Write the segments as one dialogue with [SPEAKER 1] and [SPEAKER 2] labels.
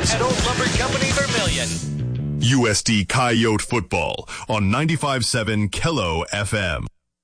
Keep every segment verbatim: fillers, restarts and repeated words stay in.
[SPEAKER 1] Coyotes at Old Lumber Company, Vermilion.
[SPEAKER 2] U S D Coyote football on ninety-five point seven Kello F M.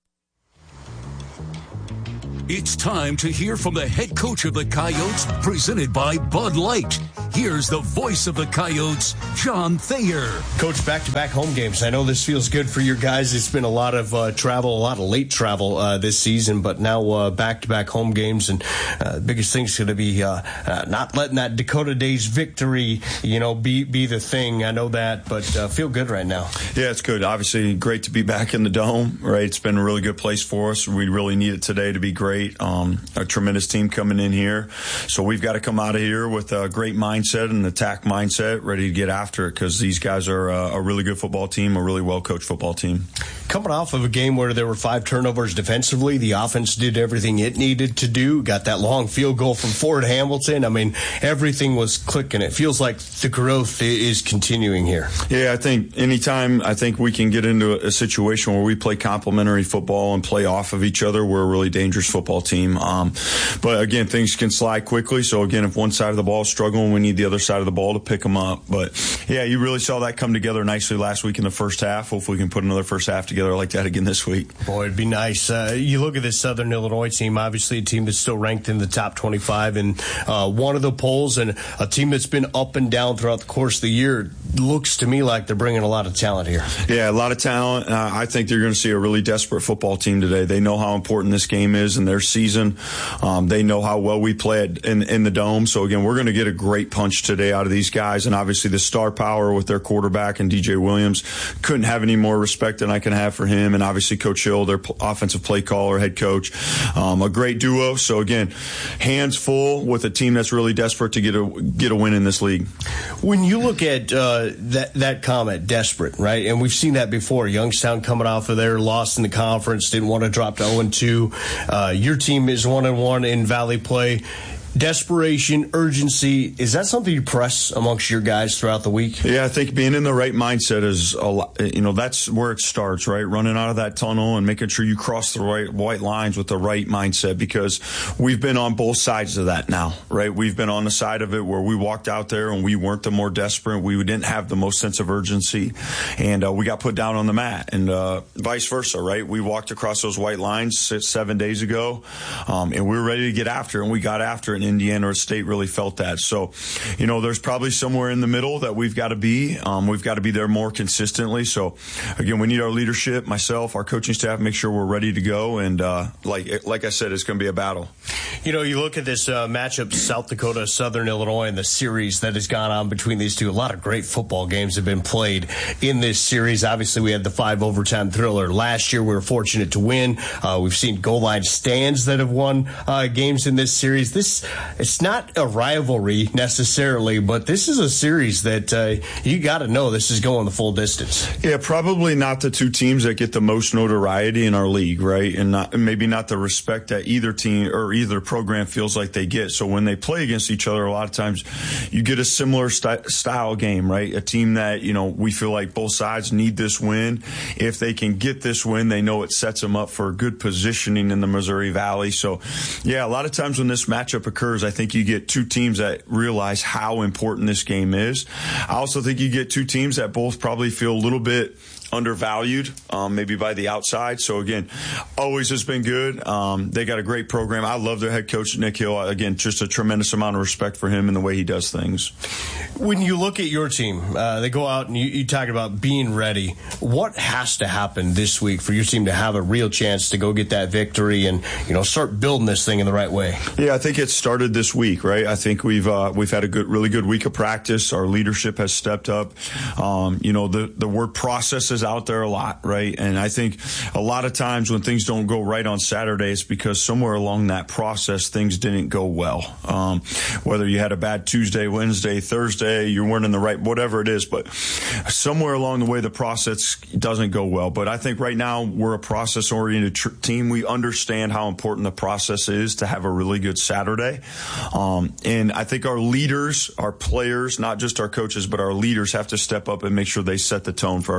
[SPEAKER 3] It's time to hear from the head coach of the Coyotes, presented by Bud Light. Here's the voice of the Coyotes, John Thayer.
[SPEAKER 4] Coach, back-to-back home games. I know this feels good for your guys. It's been a lot of uh, travel, a lot of late travel uh, this season, but now uh, back-to-back home games, and uh, the biggest thing's going to be uh, uh, not letting that Dakota Days victory, you know, be be the thing. I know that, but uh, feel good right now.
[SPEAKER 5] Yeah, it's good. Obviously, great to be back in the Dome, right? It's been a really good place for us. We really need it today to be great. Um, a tremendous team coming in here. So we've got to come out of here with a great mindset and attack mindset, ready to get after it, because these guys are a, a really good football team, a really well-coached football team.
[SPEAKER 4] Coming off of a game where there were five turnovers defensively, the offense did everything it needed to do, got that long field goal from Ford Hamilton. I mean, everything was clicking. It feels like the growth is continuing here.
[SPEAKER 5] Yeah, I think anytime I think we can get into a situation where we play complementary football and play off of each other, we're a really dangerous football team. Um, but again, things can slide quickly. So again, if one side of the ball is struggling, we need the other side of the ball to pick them up. But yeah, you really saw that come together nicely last week in the first half. Hopefully we can put another first half together like that again this week.
[SPEAKER 4] Boy, it'd be nice. Uh, you look at this Southern Illinois team, obviously a team that's still ranked in the top twenty-five in uh, one of the polls, and a team that's been up and down throughout the course of the year. Looks to me like they're bringing a lot of talent here.
[SPEAKER 5] Yeah, a lot of talent. Uh, I think they're going to see a really desperate football team today. They know how important this game is in their season. Um, they know how well we play it in, in the Dome. So, again, we're going to get a great punch today out of these guys. And obviously the star power with their quarterback and D J Williams, couldn't have any more respect than I can have for him. And obviously Coach Hill, their p- offensive play caller, head coach, um, a great duo. So, again, hands full with a team that's really desperate to get a get a win in this league.
[SPEAKER 4] When you look at uh, that that comment, desperate, right? And we've seen that before. Youngstown coming off of their loss in the conference, didn't want to drop to oh and two. Uh, your team is one and one in Valley play. Desperation, urgency, is that something you press amongst your guys throughout the week?
[SPEAKER 5] Yeah, I think being in the right mindset is, a lot, you know, that's where it starts, right? Running out of that tunnel and making sure you cross the right white lines with the right mindset, because we've been on both sides of that now, right? We've been on the side of it where we walked out there and we weren't the more desperate. We didn't have the most sense of urgency, and uh, we got put down on the mat, and uh, vice versa, right? We walked across those white lines six, seven days ago, um, and we were ready to get after it, and we got after it. Indiana State really felt that. So, you know, there's probably somewhere in the middle that we've got to be. Um, we've got to be there more consistently. So, again, we need our leadership, myself, our coaching staff, make sure we're ready to go. And uh, like like I said, it's going to be a battle.
[SPEAKER 4] You know, you look at this uh, matchup, South Dakota, Southern Illinois, and the series that has gone on between these two. A lot of great football games have been played in this series. Obviously, we had the five overtime thriller last year. We were fortunate to win. Uh, we've seen goal line stands that have won uh, games in this series. This It's not a rivalry necessarily, but this is a series that uh, you got to know this is going the full distance.
[SPEAKER 5] Yeah, probably not the two teams that get the most notoriety in our league, right? And not, maybe not the respect that either team or either program feels like they get. So when they play against each other, a lot of times you get a similar st- style game, right? A team that, you know, we feel like both sides need this win. If they can get this win, they know it sets them up for good positioning in the Missouri Valley. So, yeah, a lot of times when this matchup occurs, I think you get two teams that realize how important this game is. I also think you get two teams that both probably feel a little bit undervalued, um, maybe by the outside. So, again, always has been good. Um, they got a great program. I love their head coach, Nick Hill. Again, just a tremendous amount of respect for him and the way he does things.
[SPEAKER 4] When you look at your team, uh, they go out and you, you talk about being ready. What has to happen this week for your team to have a real chance to go get that victory and, you know, start building this thing in the right way?
[SPEAKER 5] Yeah, I think it started this week, right? I think we've uh, we've had a good, really good week of practice. Our leadership has stepped up. Um, you know, the, the word process is out there a lot, right? And I think a lot of times when things don't go right on Saturday, it's because somewhere along that process, things didn't go well. Um, whether you had a bad Tuesday, Wednesday, Thursday, you weren't in the right, whatever it is, but somewhere along the way, the process doesn't go well. But I think right now we're a process-oriented tr- team. We understand how important the process is to have a really good Saturday. Um, and I think our leaders, our players, not just our coaches, but our leaders have to step up and make sure they set the tone for our team.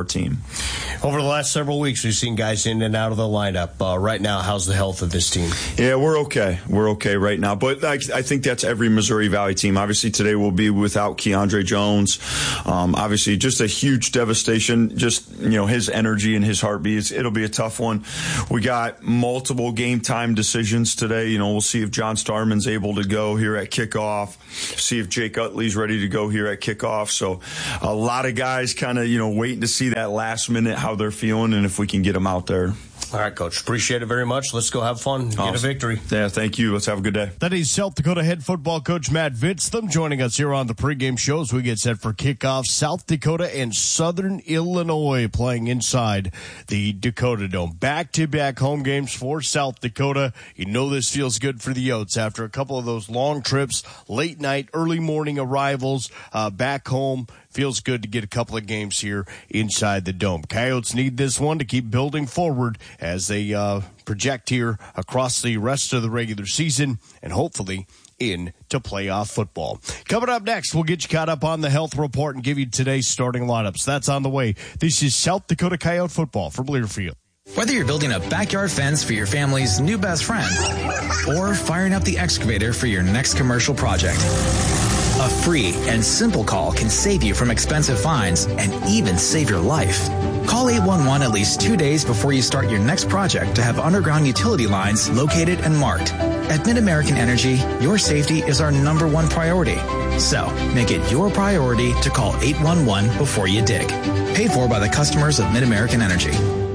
[SPEAKER 4] Over the last several weeks, we've seen guys in and out of the lineup. Uh, right now, how's the health of this team?
[SPEAKER 5] Yeah, we're okay. We're okay right now. But I, I think that's every Missouri Valley team. Obviously, today we'll be without Keandre Jones. Um, obviously, just a huge devastation. Just, you know, his energy and his heartbeats. It'll be a tough one. We got multiple game time decisions today. You know, we'll see if John Starman's able to go here at kickoff. See if Jake Utley's ready to go here at kickoff. So a lot of guys kind of, you know, waiting to see that last minute, how they're feeling, and if we can get them out there.
[SPEAKER 4] All right, Coach. Appreciate it very much. Let's go have fun and awesome. Get a victory.
[SPEAKER 5] Yeah, thank you. Let's have a good day.
[SPEAKER 6] That is South Dakota head football coach Matt Vitztham joining us here on the pregame show as we get set for kickoff. South Dakota and Southern Illinois playing inside the Dakota Dome. Back-to-back home games for South Dakota. You know this feels good for the Yotes after a couple of those long trips, late night, early morning arrivals uh, back home. Feels good to get a couple of games here inside the Dome. Coyotes need this one to keep building forward as they uh, project here across the rest of the regular season and hopefully into playoff football. Coming up next, we'll get you caught up on the health report and give you today's starting lineups. That's on the way. This is South Dakota Coyote football from Learfield.
[SPEAKER 7] Whether you're building a backyard fence for your family's new best friend or firing up the excavator for your next commercial project, a free and simple call can save you from expensive fines and even save your life. Call eight one one at least two days before you start your next project to have underground utility lines located and marked. At Mid-American Energy, your safety is our number one priority. So, make it your priority to call eight one one before you dig. Paid for by the customers of Mid-American Energy.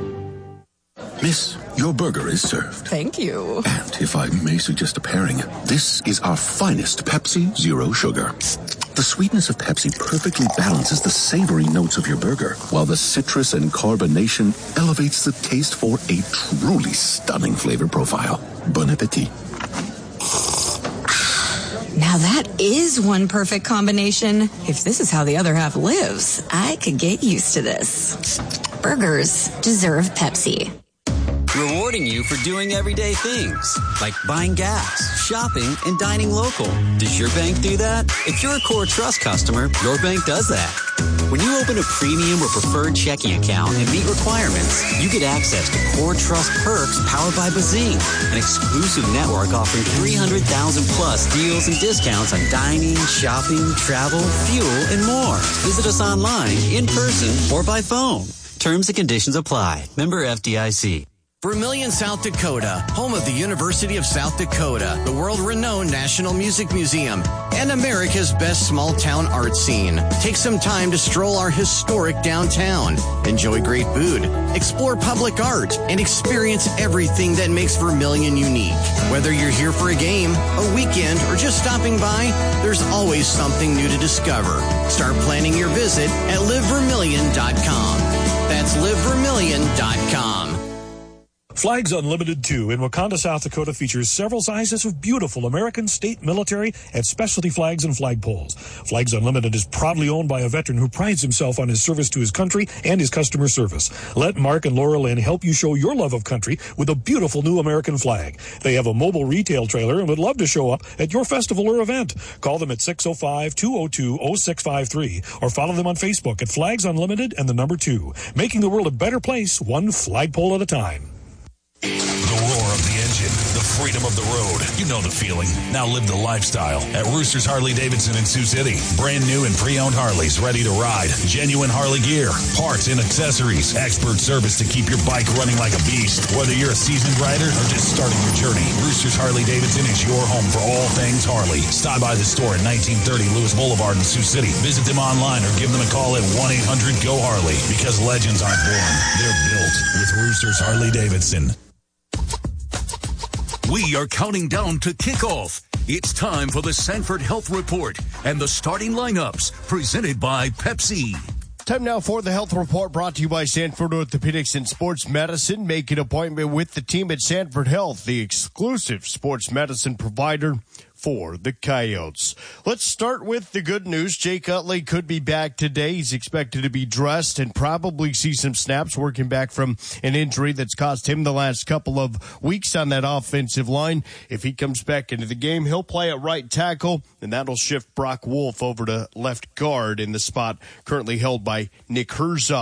[SPEAKER 8] Miss, your burger is served.
[SPEAKER 9] Thank you.
[SPEAKER 8] And if I may suggest a pairing, this is our finest Pepsi Zero Sugar. The sweetness of Pepsi perfectly balances the savory notes of your burger, while the citrus and carbonation elevates the taste for a truly stunning flavor profile. Bon appetit.
[SPEAKER 9] Now that is one perfect combination. If this is how the other half lives, I could get used to this. Burgers deserve Pepsi.
[SPEAKER 10] Rewarding you for doing everyday things, like buying gas, shopping, and dining local. Does your bank do that? If you're a Core Trust customer, your bank does that. When you open a premium or preferred checking account and meet requirements, you get access to Core Trust perks powered by Bazing, an exclusive network offering three hundred thousand plus deals and discounts on dining, shopping, travel, fuel, and more. Visit us online, in person, or by phone. Terms and conditions apply. Member F D I C.
[SPEAKER 11] Vermillion, South Dakota, home of the University of South Dakota, the world-renowned National Music Museum, and America's best small-town art scene. Take some time to stroll our historic downtown, enjoy great food, explore public art, and experience everything that makes Vermillion unique. Whether you're here for a game, a weekend, or just stopping by, there's always something new to discover. Start planning your visit at live vermillion dot com. That's live vermillion dot com.
[SPEAKER 12] Flags Unlimited two in Wakanda, South Dakota features several sizes of beautiful American, state, military, and specialty flags and flagpoles. Flags Unlimited is proudly owned by a veteran who prides himself on his service to his country and his customer service. Let Mark and Laura Lynn help you show your love of country with a beautiful new American flag. They have a mobile retail trailer and would love to show up at your festival or event. Call them at six oh five, two oh two, oh six five three or follow them on Facebook at Flags Unlimited and the number two. Making the world a better place, one flagpole at a time.
[SPEAKER 3] The roar of the engine, the freedom of the road. You know the feeling. Now live the lifestyle at Roosters Harley Davidson in Sioux City. Brand new and pre-owned Harleys ready to ride. Genuine Harley gear, parts and accessories. Expert service to keep your bike running like a beast. Whether you're a seasoned rider or just starting your journey, Roosters Harley Davidson is your home for all things Harley. Stop by the store at nineteen thirty Lewis Boulevard in Sioux City. Visit them online or give them a call at one eight hundred go Harley. Because legends aren't born, they're built with Roosters Harley Davidson. We are counting down to kickoff. It's time for the Sanford Health Report and the starting lineups presented by Pepsi.
[SPEAKER 6] Time now for the Health Report brought to you by Sanford Orthopedics and Sports Medicine. Make an appointment with the team at Sanford Health, the exclusive sports medicine provider for the Coyotes. Let's start with the good news. Jake Utley could be back today. He's expected to be dressed and probably see some snaps working back from an injury that's cost him the last couple of weeks on that offensive line. If he comes back into the game, he'll play at right tackle, and that'll shift Brock Wolf over to left guard in the spot currently held by Nick Herzog.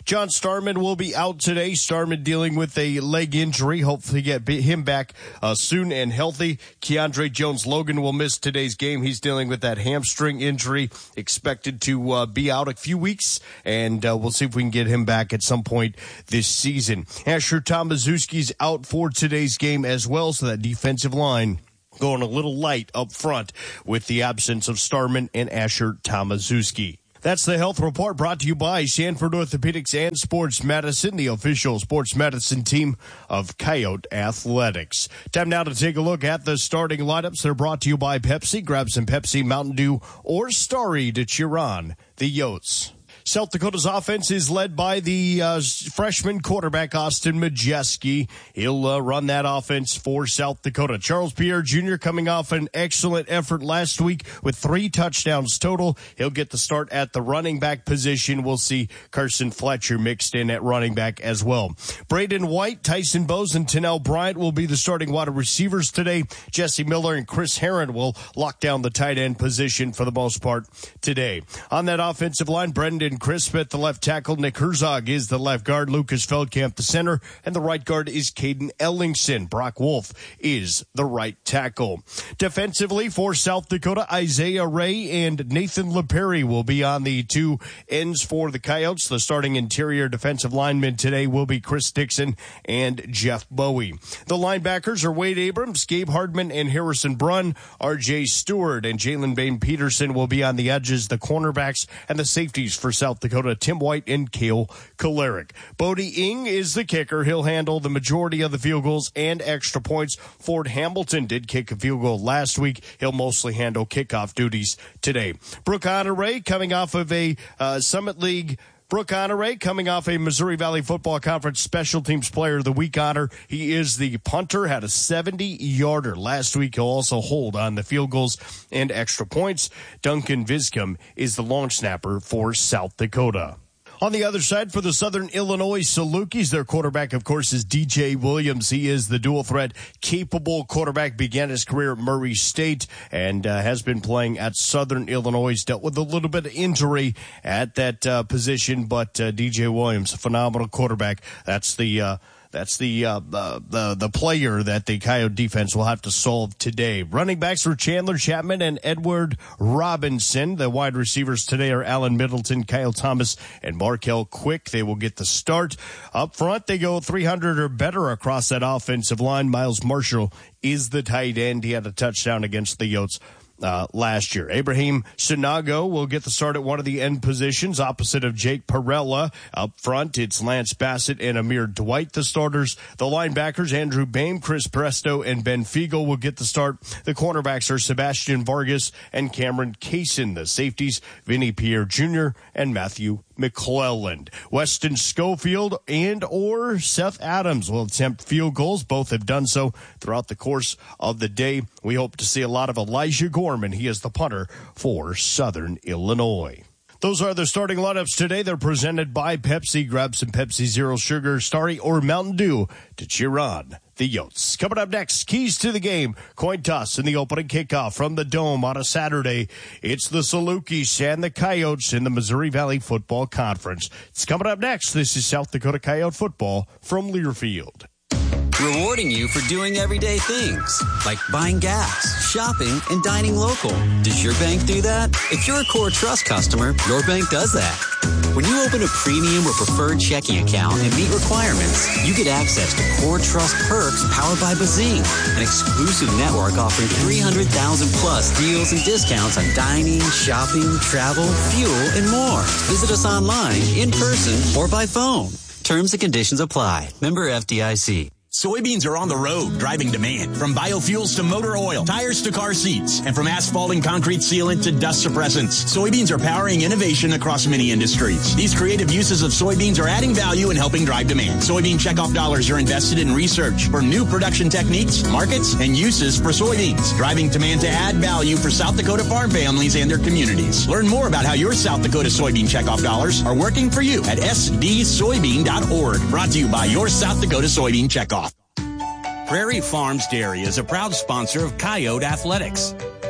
[SPEAKER 6] John Starman will be out today. Starman dealing with a leg injury. Hopefully get him back uh, soon and healthy. Keandre Jones-Logan will miss today's game. He's dealing with that hamstring injury, expected to uh, be out a few weeks, and uh, we'll see if we can get him back at some point this season. Asher Tomaszewski's out for today's game as well, so that defensive line going a little light up front with the absence of Starman and Asher Tomaszewski. That's the health report brought to you by Sanford Orthopedics and Sports Medicine, the official sports medicine team of Coyote Athletics. Time now to take a look at the starting lineups. They're brought to you by Pepsi. Grab some Pepsi, Mountain Dew, or Starry to cheer on the Yotes. South Dakota's offense is led by the uh, freshman quarterback, Austin Majeski. He'll uh, run that offense for South Dakota. Charles Pierre Junior coming off an excellent effort last week with three touchdowns total. He'll get the start at the running back position. We'll see Carson Fletcher mixed in at running back as well. Braden White, Tyson Bowes, and Tennell Bryant will be the starting wide receivers today. Jesse Miller and Chris Herron will lock down the tight end position for the most part today. On that offensive line, Brendan Crisp at the left tackle. Nick Herzog is the left guard. Lucas Feldkamp the center. And the right guard is Caden Ellingson. Brock Wolf is the right tackle. Defensively for South Dakota, Isaiah Ray and Nathan LePerry will be on the two ends for the Coyotes. The starting interior defensive linemen today will be Chris Dixon and Jeff Bowie. The linebackers are Wade Abrams, Gabe Hardman, and Harrison Brunn. R J Stewart and Jalen Bain Peterson will be on the edges. The cornerbacks and the safeties for South Dakota, Tim White and Cale Kolaric. Bodie Ing is the kicker. He'll handle the majority of the field goals and extra points. Ford Hamilton did kick a field goal last week. He'll mostly handle kickoff duties today. Brooke Honore coming off of a uh, Summit League Brooke Honore coming off a Missouri Valley Football Conference Special Teams Player of the Week honor. He is the punter, had a seventy-yarder last week. He'll also hold on the field goals and extra points. Duncan Viscom is the long snapper for South Dakota. On the other side, for the Southern Illinois Salukis, their quarterback, of course, is D J Williams. He is the dual threat capable quarterback, began his career at Murray State and uh, has been playing at Southern Illinois. Dealt with a little bit of injury at that uh, position, but uh, D J Williams, a phenomenal quarterback. That's the uh, That's the, uh, the the the player that the Coyote defense will have to solve today. Running backs for Chandler Chapman and Edward Robinson. The wide receivers today are Alan Middleton, Kyle Thomas, and Markel Quick. They will get the start. Up front, they go three hundred or better across that offensive line. Miles Marshall is the tight end. He had a touchdown against the Yotes Uh, last year. Abraham Sinago will get the start at one of the end positions opposite of Jake Perella. Up front, it's Lance Bassett and Amir Dwight, the starters. The linebackers, Andrew Boehm, Chris Presto, and Ben Fiegel will get the start. The cornerbacks are Sebastian Vargas and Cameron Kaysen. The safeties, Vinny Pierre Junior and Matthew McClelland. Weston Schofield and or Seth Adams will attempt field goals. Both have done so throughout the course of the day. We hope to see a lot of Elijah Gorman. He is the punter for Southern Illinois. Those are the starting lineups today. They're presented by Pepsi. Grab some Pepsi Zero Sugar, Starry, or Mountain Dew to cheer on the Yotes. Coming up next, keys to the game. Coin toss in the opening kickoff from the Dome on a Saturday. It's the Salukis and the Coyotes in the Missouri Valley Football Conference. It's coming up next. This is South Dakota Coyote football from Learfield.
[SPEAKER 10] Rewarding you for doing everyday things, like buying gas, shopping, and dining local. Does your bank do that? If you're a Core Trust customer, your bank does that. When you open a premium or preferred checking account and meet requirements, you get access to Core Trust perks powered by Bazing, an exclusive network offering three hundred thousand plus deals and discounts on dining, shopping, travel, fuel, and more. Visit us online, in person, or by phone. Terms and conditions apply. Member F D I C.
[SPEAKER 13] Soybeans are on the road, driving demand. From biofuels to motor oil, tires to car seats, and from asphalt and concrete sealant to dust suppressants. Soybeans are powering innovation across many industries. These creative uses of soybeans are adding value and helping drive demand. Soybean checkoff dollars are invested in research for new production techniques, markets, and uses for soybeans, driving demand to add value for South Dakota farm families and their communities. Learn more about how your South Dakota soybean checkoff dollars are working for you at s d soybean dot org. Brought to you by your South Dakota Soybean Checkoff.
[SPEAKER 14] Prairie Farms Dairy is a proud sponsor of Coyote Athletics.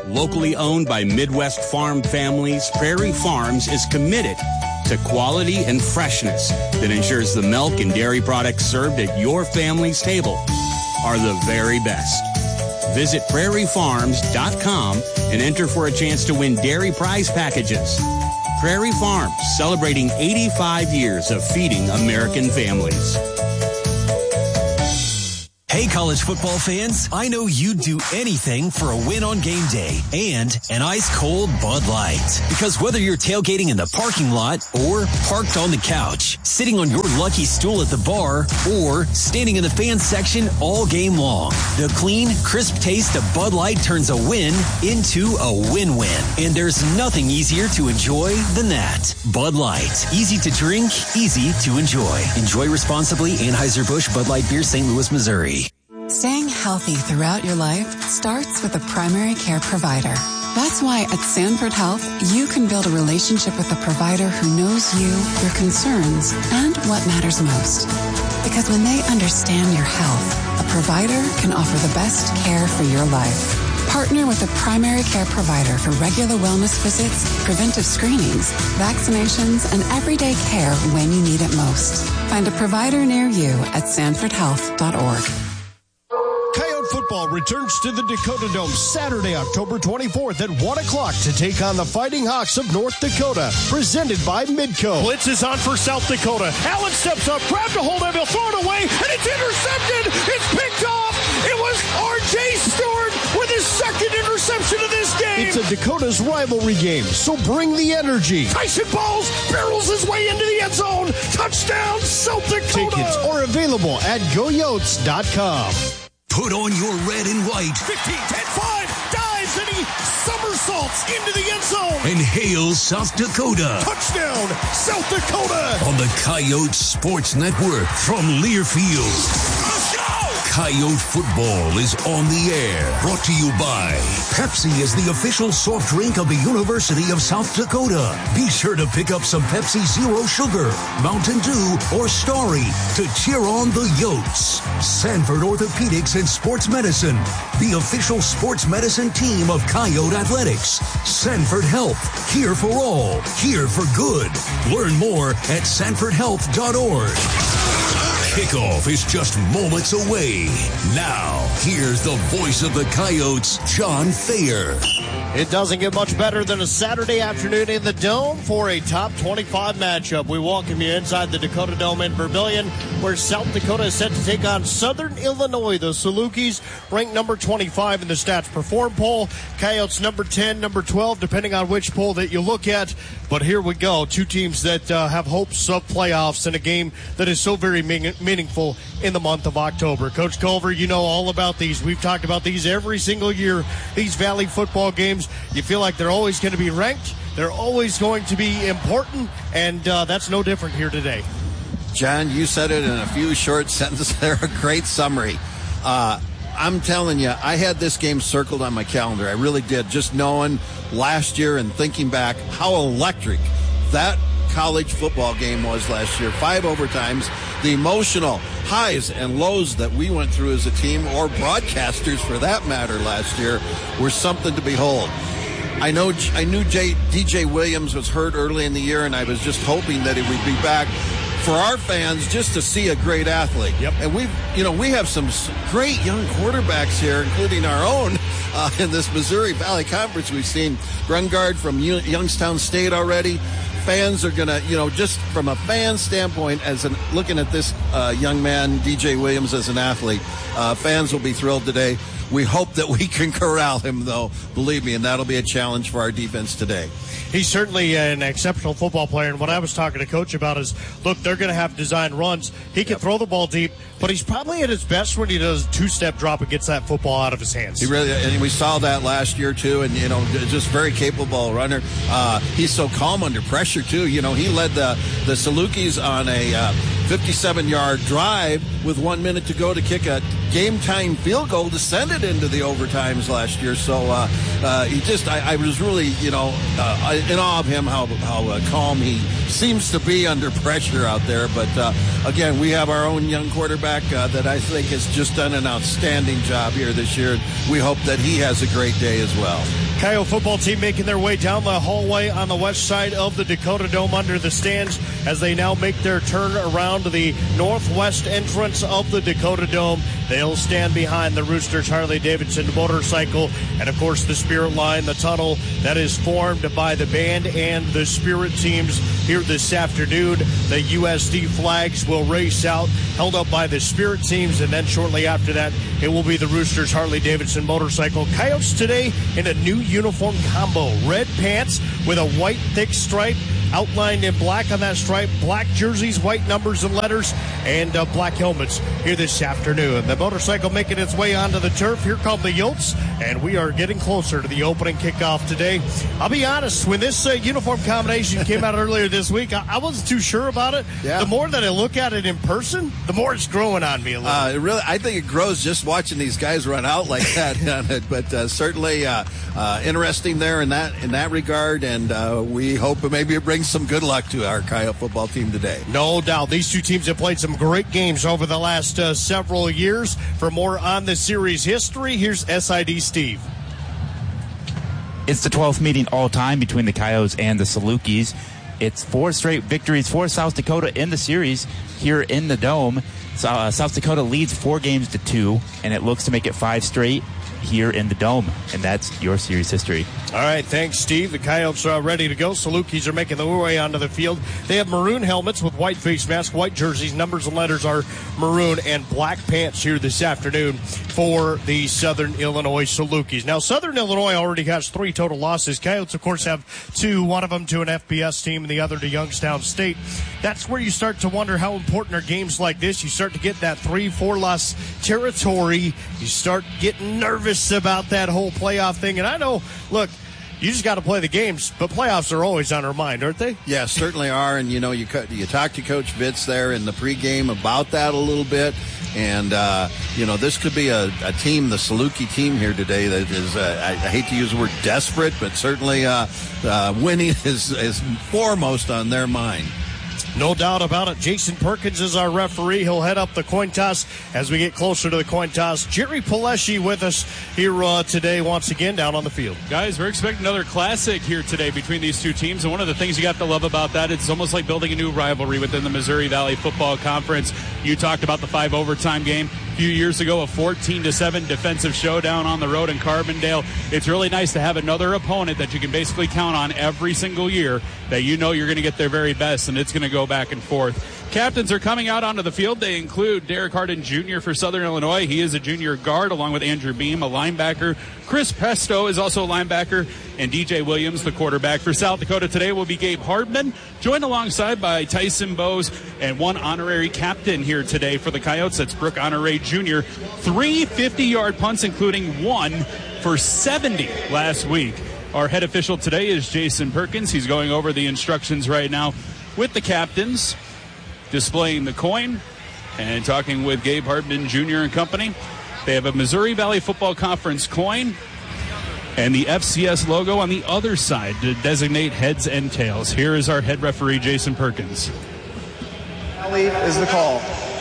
[SPEAKER 13] Locally owned by Midwest farm families, Prairie Farms is committed to quality and freshness that ensures the milk and dairy products served at your family's table are the very best. Visit prairie farms dot com and enter for a chance to win dairy prize packages. Prairie Farms, celebrating eighty-five years of feeding American families.
[SPEAKER 14] Hey, college football fans, I know you'd do anything for a win on game day and an ice-cold Bud Light. Because whether you're tailgating in the parking lot or parked on the couch, sitting on your lucky stool at the bar, or standing in the fan section all game long, the clean, crisp taste of Bud Light turns a win into a win-win. And there's nothing easier to enjoy than that. Bud Light. Easy to drink, easy to enjoy. Enjoy responsibly. Anheuser-Busch Bud Light Beer, Saint Louis, Missouri.
[SPEAKER 15] Staying healthy throughout your life starts with a primary care provider. That's why at Sanford Health, you can build a relationship with a provider who knows you, your concerns, and what matters most. Because when they understand your health, a provider can offer the best care for your life. Partner with a primary care provider for regular wellness visits, preventive screenings, vaccinations, and everyday care when you need it most. Find a provider near you at sanford health dot org.
[SPEAKER 6] Coyote football returns to the Dakota Dome Saturday, October twenty-fourth at one o'clock to take on the Fighting Hawks of North Dakota, presented by Midco.
[SPEAKER 16] Blitz is on for South Dakota. Allen steps up, grabbed a hold of it, he'll throw it away, and it's intercepted. It's picked off. It was R J Stewart with his second interception of this game.
[SPEAKER 6] It's a Dakota's rivalry game, so bring the energy.
[SPEAKER 16] Tyson Balls barrels his way into the end zone. Touchdown, South Dakota.
[SPEAKER 6] Tickets are available at go yotes dot com.
[SPEAKER 14] Put on your red and white.
[SPEAKER 16] fifteen, ten, five, dives, and he somersaults into the end zone.
[SPEAKER 14] And hail South Dakota.
[SPEAKER 16] Touchdown, South Dakota.
[SPEAKER 14] On the Coyote Sports Network from Learfield.
[SPEAKER 16] Let's go!
[SPEAKER 14] Coyote football is on the air. Brought to you by Pepsi is the official soft drink of the University of South Dakota. Be sure to pick up some Pepsi Zero Sugar, Mountain Dew, or Starry to cheer on the Yotes. Sanford Orthopedics and Sports Medicine, the official sports medicine team of Coyote Athletics. Sanford Health, here for all, here for good. Learn more at sanford health dot org. Kickoff is just moments away. Now, here's the voice of the Coyotes, John Thayer.
[SPEAKER 6] It doesn't get much better than a Saturday afternoon in the Dome for a top twenty-five matchup. We welcome you inside the Dakota Dome in Vermillion, where South Dakota is set to take on Southern Illinois. The Salukis ranked number twenty-five in the Stats Perform poll. Coyotes number ten, number twelve, depending on which poll that you look at. But here we go. Two teams that uh, have hopes of playoffs in a game that is so very mean- meaningful in the month of October. Coach Culver, you know all about these. We've talked about these every single year. These Valley football games, you feel like they're always going to be ranked. They're always going to be important, and uh, that's no different here today.
[SPEAKER 17] John, you said it in a few short sentences there. A great summary. Uh, I'm telling you, I had this game circled on my calendar. I really did. Just knowing last year and thinking back how electric that college football game was last year. Five overtimes, the emotional highs and lows that we went through as a team, or broadcasters for that matter, last year, were something to behold. I know I knew J, D J Williams was hurt early in the year, and I was just hoping that he would be back for our fans just to see a great athlete.
[SPEAKER 6] Yep.
[SPEAKER 17] And we've, you know, we have some great young quarterbacks here, including our own uh, in this Missouri Valley Conference. We've seen Brungard from Youngstown State already. Fans are going to, you know, just from a fan standpoint, as an, looking at this uh, young man, D J Williams, as an athlete, uh, fans will be thrilled today. We hope that we can corral him, though, believe me, and that'll be a challenge for our defense today.
[SPEAKER 6] He's certainly an exceptional football player, and what I was talking to Coach about is, look, they're going to have designed runs. He can yep. throw the ball deep, but he's probably at his best when he does a two-step drop and gets that football out of his hands.
[SPEAKER 17] He really, and we saw that last year, too, and, you know, just very capable runner. Uh, he's so calm under pressure, too. You know, he led the, the Salukis on a uh, fifty-seven-yard drive with one minute to go to kick a game-time field goal to send it into the overtimes last year. So uh, uh, he just, I, I was really, you know, uh, in awe of him, how how uh, calm he seems to be under pressure out there. But uh, again, we have our own young quarterback uh, that I think has just done an outstanding job here this year. We hope that he has a great day as well.
[SPEAKER 6] Coyote football team making their way down the hallway on the west side of the Dakota Dome under the stands as they now make their turn around to the northwest entrance of the Dakota Dome. They'll stand behind the Roosters Harley-Davidson motorcycle and, of course, the Spirit line, the tunnel that is formed by the band and the Spirit teams here this afternoon. The U S D flags will race out, held up by the Spirit teams, and then shortly after that, it will be the Roosters Harley-Davidson motorcycle. Coyotes today in a new uniform combo. Red pants with a white thick stripe outlined in black on that stripe, black jerseys, white numbers and letters, and uh, black helmets here this afternoon. The motorcycle making its way onto the turf. Here come the Yotes, and we are getting closer to the opening kickoff today. I'll be honest, when this uh, uniform combination came out earlier this week, I, I wasn't too sure about it.
[SPEAKER 17] Yeah.
[SPEAKER 6] The more that I look at it in person, the more it's growing on me a little.
[SPEAKER 17] Uh, it really, I think it grows just watching these guys run out like that. But uh, certainly uh, uh, interesting there in that in that regard, and uh, we hope maybe it brings some good luck to our Coyote football team today.
[SPEAKER 6] No doubt. These two teams have played some great games over the last uh, several years. For more on the series history, here's S I D Steve.
[SPEAKER 18] It's the twelfth meeting all time between the Coyotes and the Salukis. It's four straight victories for South Dakota in the series here in the Dome. So, uh, South Dakota leads four games to two, and it looks to make it five straight here in the Dome, and that's your series history.
[SPEAKER 6] All right, thanks, Steve. The Coyotes are ready to go. Salukis are making their way onto the field. They have maroon helmets with white face masks, white jerseys. Numbers and letters are maroon, and black pants here this afternoon for the Southern Illinois Salukis. Now, Southern Illinois already has three total losses. Coyotes, of course, have two, one of them to an F B S team and the other to Youngstown State. That's where you start to wonder how important are games like this. You start to get that three, four-loss territory. You start getting nervous about that whole playoff thing. And I know, look, you just got to play the games, but playoffs are always on our mind, aren't they?
[SPEAKER 17] Yeah, certainly are. And, you know, you you talked to Coach Vitz there in the pregame about that a little bit. And, uh, you know, this could be a, a team, the Saluki team here today that is, uh, I, I hate to use the word desperate, but certainly uh, uh, winning is, is foremost on their mind.
[SPEAKER 6] No doubt about it. Jason Perkins is our referee. He'll head up the coin toss as we get closer to the coin toss. Jerry Paleschi with us here uh, today once again down on the field.
[SPEAKER 19] Guys, we're expecting another classic here today between these two teams. And one of the things you got to love about that, it's almost like building a new rivalry within the Missouri Valley Football Conference. You talked about the five overtime game a few years ago, a fourteen to seven defensive showdown on the road in Carbondale. It's really nice to have another opponent that you can basically count on every single year, that you know you're going to get their very best, and it's going to go back and forth. Captains are coming out onto the field. They include Derek Harden Junior for Southern Illinois. He is a junior guard, along with Andrew Beam, a linebacker. Chris Pesto is also a linebacker, and D J Williams, the quarterback. For South Dakota today will be Gabe Hardman, joined alongside by Tyson Bowes, and one honorary captain here today for the Coyotes. That's Brooke Honore Junior Three fifty-yard punts, including one for seventy last week. Our head official today is Jason Perkins. He's going over the instructions right now with the captains, displaying the coin and talking with Gabe Hardman Junior and company. They have a Missouri Valley Football Conference coin and the F C S logo on the other side to designate heads and tails. Here is our head referee, Jason Perkins.
[SPEAKER 20] Valley is the call.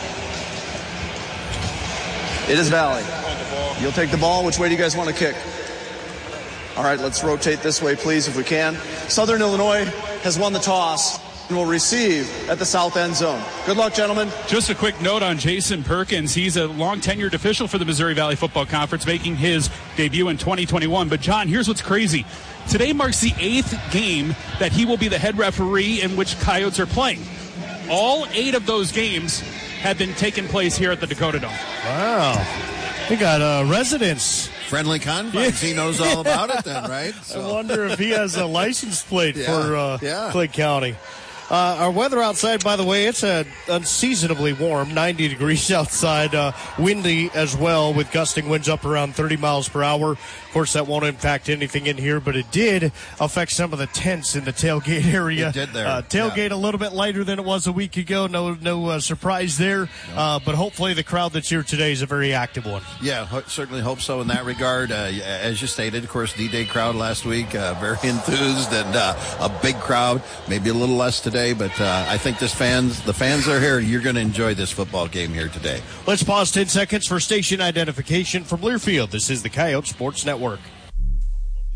[SPEAKER 20] It is Valley. You'll take the ball. Which way do you guys want to kick? All right, let's rotate this way, please, if we can. Southern Illinois has won the toss and will receive at the south end zone. Good luck, gentlemen.
[SPEAKER 19] Just a quick note on Jason Perkins. He's a long-tenured official for the Missouri Valley Football Conference, making his debut in twenty twenty-one. But, John, here's what's crazy. Today marks the eighth game that he will be the head referee in which Coyotes are playing. All eight of those games have been taking place here at the Dakota Dome.
[SPEAKER 6] Wow. We got uh, residents.
[SPEAKER 17] Friendly confines. Yeah. He knows all about it then, right?
[SPEAKER 6] So. I wonder if he has a license plate
[SPEAKER 17] yeah.
[SPEAKER 6] for uh,
[SPEAKER 17] yeah.
[SPEAKER 6] Clay County. Uh, our weather outside, by the way, it's uh, unseasonably warm, ninety degrees outside, uh, windy as well, with gusting winds up around thirty miles per hour. Of course, that won't impact anything in here, but it did affect some of the tents in the tailgate area.
[SPEAKER 17] It did there.
[SPEAKER 6] Uh, tailgate yeah. a little bit lighter than it was a week ago. No no uh, surprise there, no. uh, but hopefully the crowd that's here today is a very active one.
[SPEAKER 17] Yeah, ho- certainly hope so in that regard. Uh, as you stated, of course, D-Day crowd last week, uh, very enthused, and uh, a big crowd, maybe a little less today, but uh, I think this fans, the fans are here. You're going to enjoy this football game here today.
[SPEAKER 6] Let's pause ten seconds for station identification from Learfield. This is the Coyote Sports Network.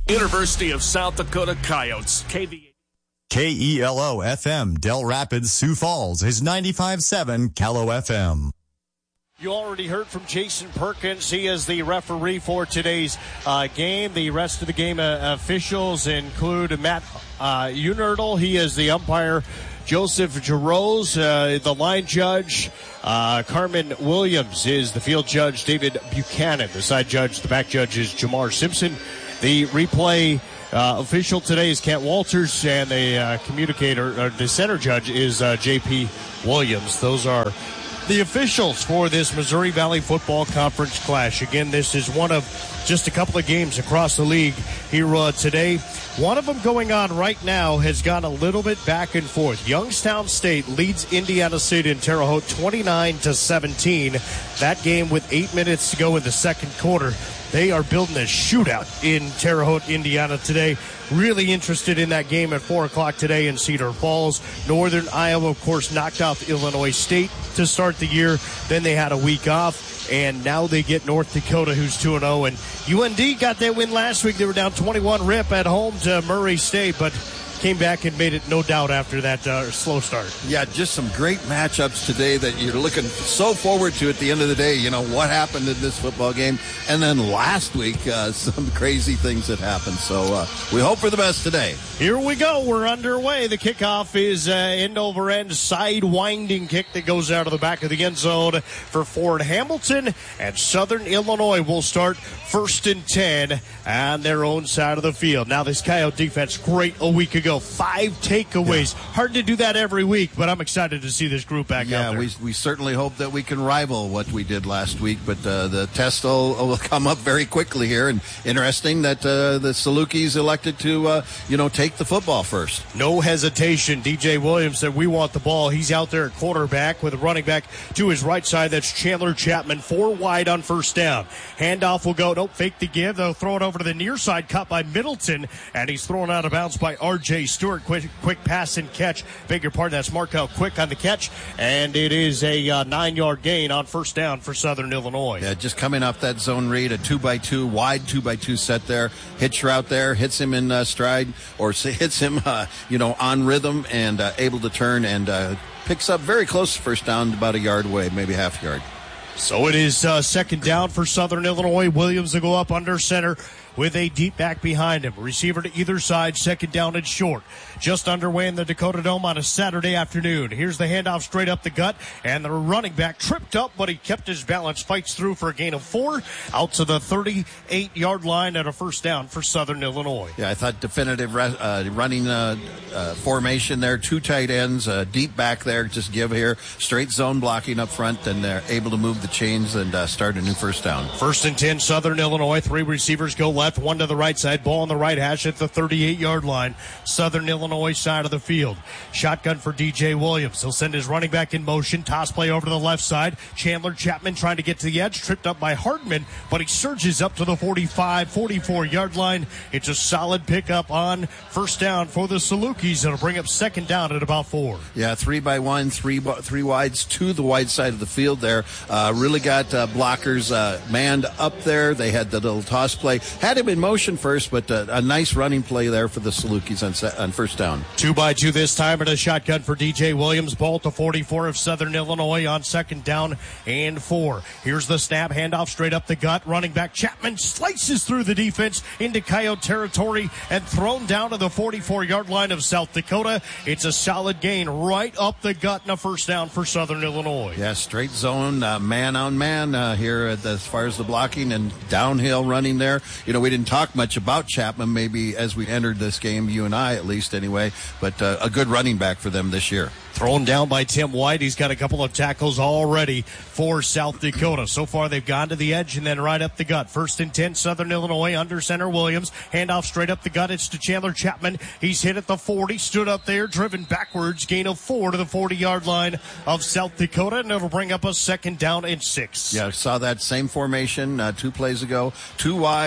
[SPEAKER 16] University of South Dakota Coyotes, K V.
[SPEAKER 21] K E L O F M, Del Rapids, Sioux Falls is ninety-five point seven K E L O F M.
[SPEAKER 6] You already heard from Jason Perkins. He is the referee for today's uh, game. The rest of the game uh, officials include Matt uh, Unerdl. He is the umpire. Joseph Jarosz, uh, the line judge. Uh, Carmen Williams is the field judge. David Buchanan, the side judge. The back judge is Jamar Simpson. The replay uh, official today is Kent Walters, and the uh, communicator, or the center judge, is uh, J P Williams. Those are the officials for this Missouri Valley Football Conference clash. Again, this is one of just a couple of games across the league here uh, today. One of them going on right now has gone a little bit back and forth. Youngstown State leads Indiana State in Terre Haute twenty-nine to seventeen. That game with eight minutes to go in the second quarter. They are building a shootout in Terre Haute, Indiana today. Really interested in that game at four o'clock today in Cedar Falls. Northern Iowa, of course, knocked off Illinois State to start the year. Then they had a week off, and now they get North Dakota, who's two and oh. And U N D got that win last week. They were down twenty-one rip at home to Murray State, but came back and made it no doubt after that uh, slow start.
[SPEAKER 17] Yeah, just some great matchups today that you're looking so forward to at the end of the day. You know, what happened in this football game. And then last week, uh, some crazy things that happened. So uh, we hope for the best today.
[SPEAKER 6] Here we go. We're underway. The kickoff is uh, end over end side winding kick that goes out of the back of the end zone for Ford Hamilton. And Southern Illinois will start first and ten on their own side of the field. Now, this Coyote defense, great a week ago. Five takeaways. Yeah. Hard to do that every week, but I'm excited to see this group back
[SPEAKER 17] yeah,
[SPEAKER 6] out there.
[SPEAKER 17] we we certainly hope that we can rival what we did last week, but uh, the test will, will come up very quickly here. And interesting that uh, the Salukis elected to, uh, you know, take the football first.
[SPEAKER 6] No hesitation. D J Williams said, we want the ball. He's out there at quarterback with a running back to his right side. That's Chandler Chapman, four wide on first down. Handoff will go, nope, fake the give. They'll throw it over to the near side, cut by Middleton, and he's thrown out of bounds by R J Stewart. Quick, quick pass and catch. Beg your pardon, that's Markel Quick on the catch, and it is a uh, nine-yard gain on first down for Southern Illinois.
[SPEAKER 17] Yeah, just coming off that zone read, a two-by-two, wide two-by-two set there. Hitch route there, hits him in uh, stride, or hits him, uh, you know, on rhythm, and uh, able to turn, and uh, picks up very close to first down, about a yard away, maybe half a yard.
[SPEAKER 6] So it is uh, second down for Southern Illinois. Williams will go up under center with a deep back behind him. Receiver to either side, second down and short. Just underway in the Dakota Dome on a Saturday afternoon. Here's the handoff straight up the gut, and the running back tripped up, but he kept his balance, fights through for a gain of four, out to the thirty-eight-yard line at a first down for Southern Illinois.
[SPEAKER 17] Yeah, I thought definitive uh, running uh, uh, formation there, two tight ends, uh, deep back there, just give here, straight zone blocking up front, and they're able to move the chains and uh, start a new first down.
[SPEAKER 6] First and ten, Southern Illinois. Three receivers go left, one to the right side, ball on the right hash at the thirty-eight-yard line. Southern Illinois side of the field. Shotgun for D J Williams. He'll send his running back in motion. Toss play over to the left side. Chandler Chapman trying to get to the edge. Tripped up by Hardman, but he surges up to the forty-five, forty-four-yard line. It's a solid pickup on first down for the Salukis. It'll bring up second down at about four.
[SPEAKER 17] Yeah, three by one, three three wides to the wide side of the field there. Uh, really got uh, blockers uh, manned up there. They had the little toss play. Had him in motion first, but uh, a nice running play there for the Salukis on, set, on first down.
[SPEAKER 6] Two by two this time, and a shotgun for D J Williams. Ball to forty-four of Southern Illinois on second down and four. Here's the snap, handoff straight up the gut. Running back Chapman slices through the defense into Coyote territory and thrown down to the forty-four-yard line of South Dakota. It's a solid gain right up the gut and a first down for Southern Illinois.
[SPEAKER 17] Yeah, straight zone, uh, man on man uh, here at the, as far as the blocking and downhill running there. You know, we didn't talk much about Chapman maybe as we entered this game, you and I at least anyway, but uh, a good running back for them this year.
[SPEAKER 6] Thrown down by Tim White. He's got a couple of tackles already for South Dakota. So far, they've gone to the edge and then right up the gut. First and ten, Southern Illinois, under center Williams. Handoff straight up the gut. It's to Chandler Chapman. He's hit at the forty, stood up there, driven backwards. Gain of four to the forty-yard line of South Dakota, and it'll bring up a second down and six.
[SPEAKER 17] Yeah, I saw that same formation uh, two plays ago. Two wides.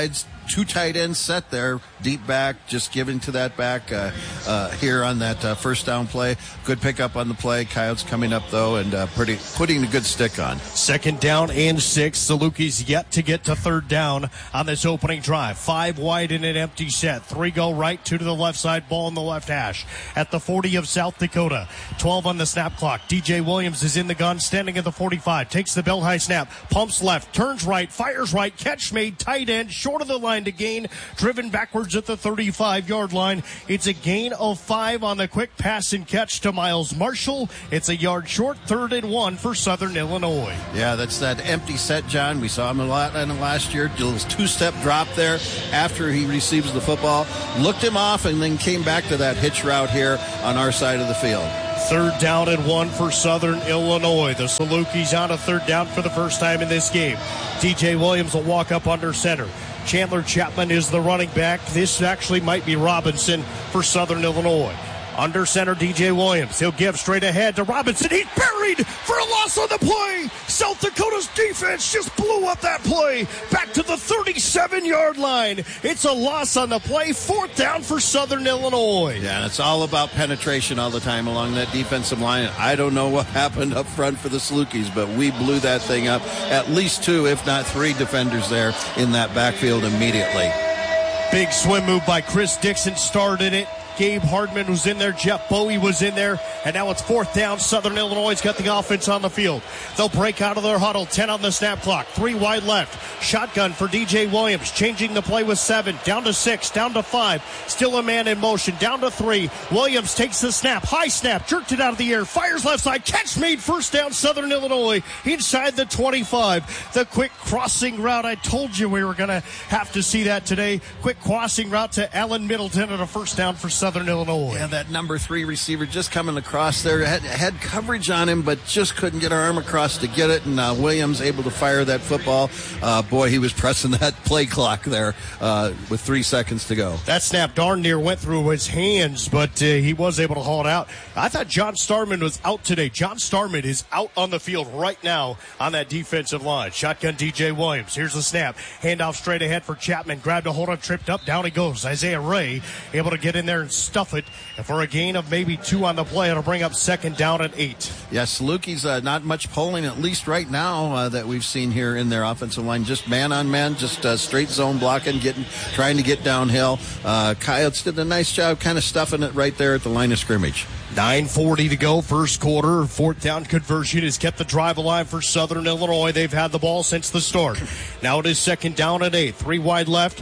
[SPEAKER 17] two tight ends set there, deep back, just giving to that back uh, uh, here on that uh, first down play. Good pickup on the play. Coyotes coming up, though, and uh, pretty, putting a good stick on.
[SPEAKER 6] Second down and six. Salukis yet to get to third down on this opening drive. Five wide in an empty set. Three go right, two to the left side, ball in the left hash. At the forty of South Dakota. twelve on the snap clock. D J Williams is in the gun, standing at the forty-five. Takes the bell high snap. Pumps left, turns right, fires right. Catch made, tight end, short of the line to gain. Driven backwards at the thirty-five-yard line. It's a gain of five on the quick pass and catch to Miles Marshall. It's a yard short, third and one for Southern Illinois.
[SPEAKER 17] Yeah, that's that empty set, John. We saw him a lot in the last year. Did his two-step drop there after he receives the football. Looked him off and then came back to that hitch route here on our side of the field.
[SPEAKER 6] Third down and one for Southern Illinois. The Salukis on a third down for the first time in this game. D J Williams will walk up under center. Chandler Chapman is the running back. This actually might be Robinson for Southern Illinois. Under center, D J Williams. He'll give straight ahead to Robinson. He's buried for a loss on the play. South Dakota's defense just blew up that play. Back to the thirty-seven-yard line. It's a loss on the play. Fourth down for Southern Illinois.
[SPEAKER 17] Yeah, and it's all about penetration all the time along that defensive line. I don't know what happened up front for the Salukis, but we blew that thing up. At least two, if not three defenders there in that backfield immediately.
[SPEAKER 6] Big swim move by Chris Dixon started it. Gabe Hardman was in there. Jeff Bowie was in there. And now it's fourth down. Southern Illinois got the offense on the field. They'll break out of their huddle. ten on the snap clock. Three wide left. Shotgun for D J Williams. Changing the play with seven. Down to six. Down to five. Still a man in motion. Down to three. Williams takes the snap. High snap. Jerked it out of the air. Fires left side. Catch made. First down Southern Illinois. Inside the twenty-five. The quick crossing route. I told you we were going to have to see that today. Quick crossing route to Allen Middleton and a first down for Southern Southern Illinois.
[SPEAKER 17] Yeah, that number three receiver just coming across there. Had, had coverage on him, but just couldn't get our arm across to get it. And uh, Williams able to fire that football. Uh, boy, he was pressing that play clock there uh, with three seconds to go.
[SPEAKER 6] That snap darn near went through his hands, but uh, he was able to haul it out. I thought John Starman was out today. John Starman is out on the field right now on that defensive line. Shotgun D J Williams. Here's the snap. Handoff straight ahead for Chapman. Grabbed a hold of, tripped up. Down he goes. Isaiah Ray able to get in there and stuff it. And for a gain of maybe two on the play, it'll bring up second down at eight.
[SPEAKER 17] Yes, Salukis uh, not much polling, at least right now, uh, that we've seen here in their offensive line. Just man on man, just uh, straight zone blocking, getting, trying to get downhill. Uh, Coyotes did a nice job kind of stuffing it right there at the line of scrimmage.
[SPEAKER 6] nine forty to go, first quarter. Fourth down conversion has kept the drive alive for Southern Illinois. They've had the ball since the start. Now it is second down at eight. Three wide left.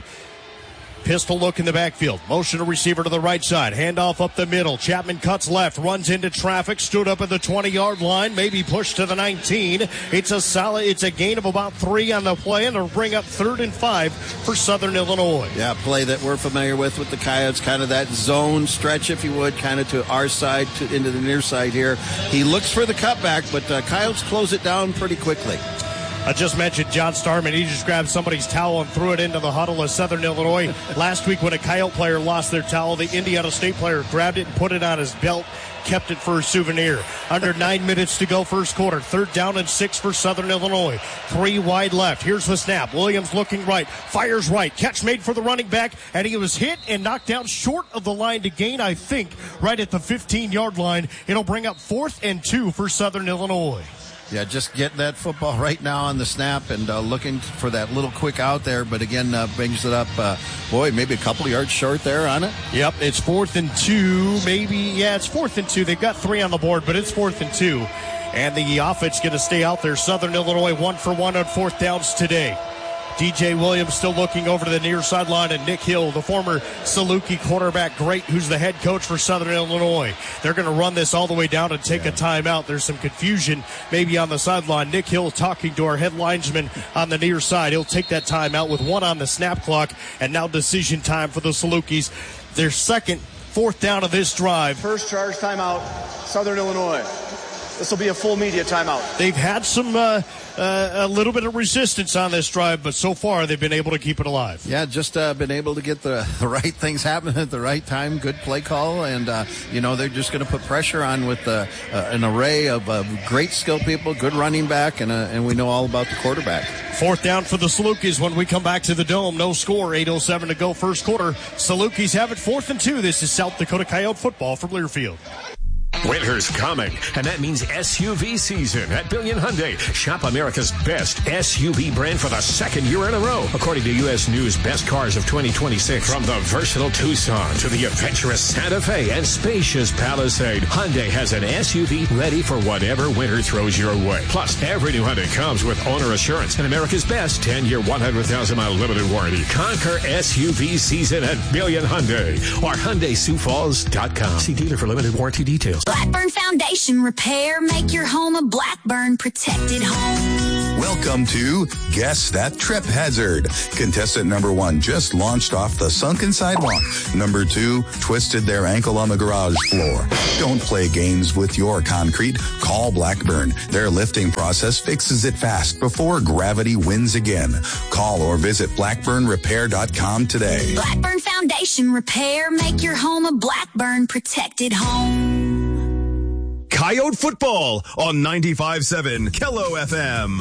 [SPEAKER 6] Pistol look in the backfield. Motion to receiver to the right side. Handoff up the middle. Chapman cuts left. Runs into traffic. Stood up at the twenty-yard line. Maybe pushed to the nineteen. It's a solid, it's a gain of about three on the play, and it'll bring up third and five for Southern Illinois.
[SPEAKER 17] Yeah, play that we're familiar with with the Coyotes. Kind of that zone stretch, if you would, kind of to our side, to, into the near side here. He looks for the cutback, but uh, Coyotes close it down pretty quickly.
[SPEAKER 6] I just mentioned John Starman. He just grabbed somebody's towel and threw it into the huddle of Southern Illinois. Last week when a Coyote player lost their towel, the Indiana State player grabbed it and put it on his belt, kept it for a souvenir. Under nine minutes to go, first quarter. Third down and six for Southern Illinois. Three wide left. Here's the snap. Williams looking right. Fires right. Catch made for the running back, and he was hit and knocked down short of the line to gain, I think, right at the fifteen-yard line. It'll bring up fourth and two for Southern Illinois.
[SPEAKER 17] Yeah, just getting that football right now on the snap and uh, looking for that little quick out there. But again, uh, brings it up, uh, boy, maybe a couple of yards short there on it.
[SPEAKER 6] Yep, it's fourth and two. Maybe, yeah, it's fourth and two. They've got three on the board, but it's fourth and two. And the offense going to stay out there. Southern Illinois one for one on fourth downs today. D J Williams still looking over to the near sideline, and Nick Hill, the former Saluki quarterback great, who's the head coach for Southern Illinois. They're going to run this all the way down and take yeah. a timeout. There's some confusion maybe on the sideline. Nick Hill talking to our head linesman on the near side. He'll take that timeout with one on the snap clock, and now decision time for the Salukis. Their second fourth down of this drive.
[SPEAKER 20] First charge timeout, Southern Illinois. This will be a full media timeout.
[SPEAKER 6] They've had some uh, uh, a little bit of resistance on this drive, but so far they've been able to keep it alive.
[SPEAKER 17] Yeah, just uh, been able to get the, the right things happening at the right time. Good play call, and uh, you know they're just going to put pressure on with uh, uh, an array of uh, great skill people, good running back, and uh, and we know all about the quarterback.
[SPEAKER 6] Fourth down for the Salukis when we come back to the Dome. No score, eight oh seven to go first quarter. Salukis have it fourth and two. This is South Dakota Coyote football from Learfield.
[SPEAKER 1] Winter's coming, and that means S U V season at Billion Hyundai. Shop America's best S U V brand for the second year in a row, according to U S News Best Cars of twenty twenty-six. From the versatile Tucson to the adventurous Santa Fe and spacious Palisade, Hyundai has an S U V ready for whatever winter throws your way. Plus, every new Hyundai comes with owner assurance and America's best ten-year, one hundred thousand mile limited warranty. Conquer S U V season at Billion Hyundai or Hyundai Sioux Falls dot com. See dealer for limited warranty details.
[SPEAKER 22] Blackburn Foundation Repair. Make your home a Blackburn protected home.
[SPEAKER 23] Welcome to Guess That Trip Hazard. Contestant number one just launched off the sunken sidewalk. Number two twisted their ankle on the garage floor. Don't play games with your concrete. Call Blackburn. Their lifting process fixes it fast before gravity wins again. Call or visit blackburn repair dot com today.
[SPEAKER 22] Blackburn Foundation Repair. Make your home a Blackburn protected home.
[SPEAKER 2] Coyote football on ninety-five point seven Kello F M.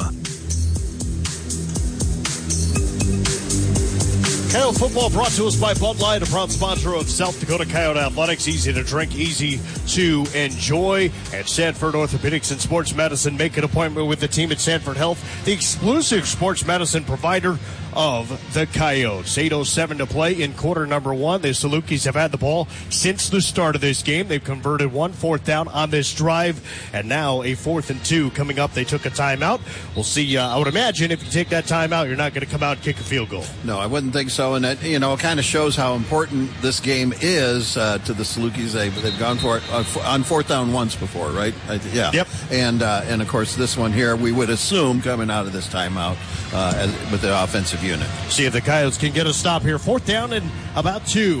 [SPEAKER 6] Coyote football brought to us by Bud Light, a proud sponsor of South Dakota Coyote Athletics. Easy to drink, easy to enjoy. At Sanford Orthopedics and Sports Medicine, make an appointment with the team at Sanford Health, the exclusive sports medicine provider of the Coyotes. eight oh seven to play in quarter number one. The Salukis have had the ball since the start of this game. They've converted one fourth down on this drive, and now a fourth and two coming up. They took a timeout. We'll see. Uh, I would imagine if you take that timeout, you're not going to come out and kick a field goal.
[SPEAKER 17] No, I wouldn't think so. And it, you know, it kind of shows how important this game is uh, to the Salukis. They've, they've gone for it on fourth down once before, right? I, yeah.
[SPEAKER 6] Yep.
[SPEAKER 17] And uh, and of course, this one here, we would assume coming out of this timeout uh, as, with the offensive unit.
[SPEAKER 6] See if the Coyotes can get a stop here. Fourth down and about two